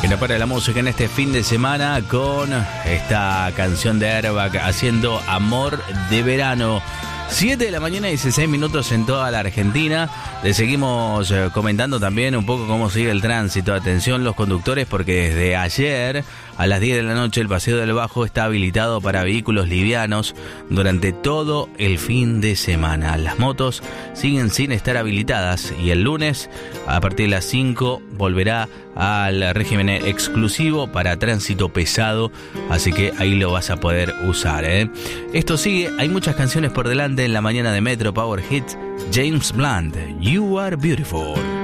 Que no para la música en este fin de semana con esta canción de Airbag haciendo Amor de Verano. 7 de la mañana y 16 minutos en toda la Argentina. Le seguimos comentando también un poco cómo sigue el tránsito. Atención los conductores, porque desde ayer a las 10 de la noche el Paseo del Bajo está habilitado para vehículos livianos durante todo el fin de semana. Las motos siguen sin estar habilitadas y el lunes a partir de las 5 volverá al régimen exclusivo para tránsito pesado, así que ahí lo vas a poder usar, ¿eh? Esto sigue, hay muchas canciones por delante en la mañana de Metro Power Hits. James Blunt, You Are Beautiful.